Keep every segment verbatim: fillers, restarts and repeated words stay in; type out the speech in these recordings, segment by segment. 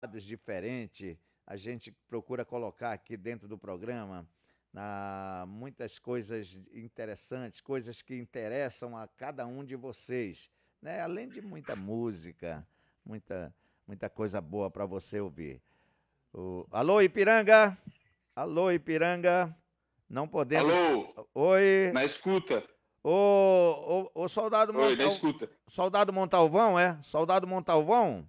diferente, a gente procura colocar aqui dentro do programa ah, muitas coisas interessantes, coisas que interessam a cada um de vocês, né? Além de muita música, muita, muita coisa boa para você ouvir. O... Alô, Ipiranga? Alô, Ipiranga? Não podemos. Alô, Oi, na escuta. ô, ô, ô soldado Oi, na Montal... escuta. Soldado Montalvão, é? Soldado Montalvão?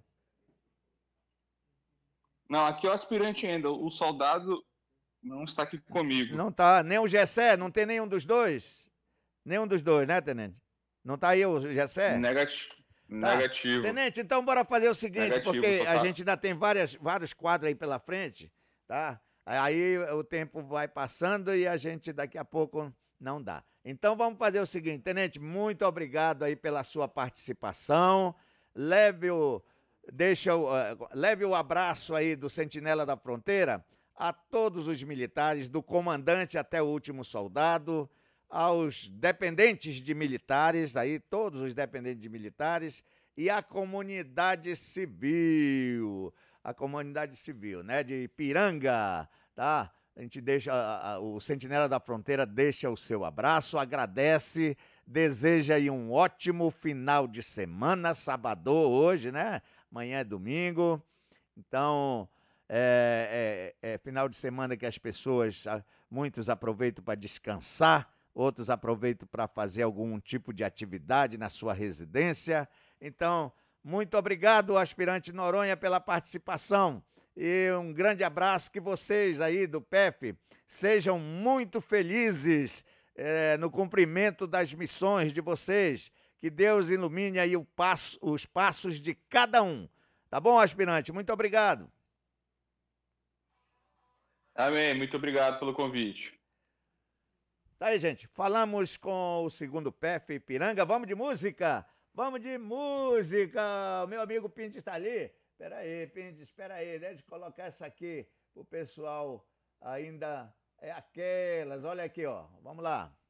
Não, aqui é o aspirante ainda. O soldado não está aqui comigo. Não tá, nem o Gessé, não tem nenhum dos dois? Nenhum dos dois, né, tenente? Não tá aí o Gessé? Negativo. Tá. Negativo. Tenente, então bora fazer o seguinte, Negativo, porque só a tá. gente ainda tem várias, vários quadros aí pela frente, tá? Aí o tempo vai passando e a gente daqui a pouco não dá. Então vamos fazer o seguinte, tenente, muito obrigado aí pela sua participação. Leve o, deixa o, uh, leve o abraço aí do Sentinela da Fronteira a todos os militares, do comandante até o último soldado, aos dependentes de militares, aí todos os dependentes de militares e a comunidade civil, a comunidade civil, né, de Ipiranga, tá? A gente deixa, a, a, o Sentinela da Fronteira deixa o seu abraço, agradece, deseja aí um ótimo final de semana, sábado hoje, né? Amanhã é domingo, então é, é, é final de semana que as pessoas, muitos aproveitam para descansar, outros aproveitam para fazer algum tipo de atividade na sua residência. Então, muito obrigado, aspirante Noronha, pela participação. E um grande abraço, que vocês aí do P E F sejam muito felizes é, no cumprimento das missões de vocês. Que Deus ilumine aí o passo, os passos de cada um. Tá bom, aspirante? Muito obrigado. Amém. Muito obrigado pelo convite. Tá aí, gente. Falamos com o segundo P E F Ipiranga. Vamos de música? Vamos de música. O meu amigo Pintes está ali. Espera aí, Pintes, espera aí. Deixa eu colocar essa aqui pro pessoal ainda. É aquelas. Olha aqui, ó. Vamos lá.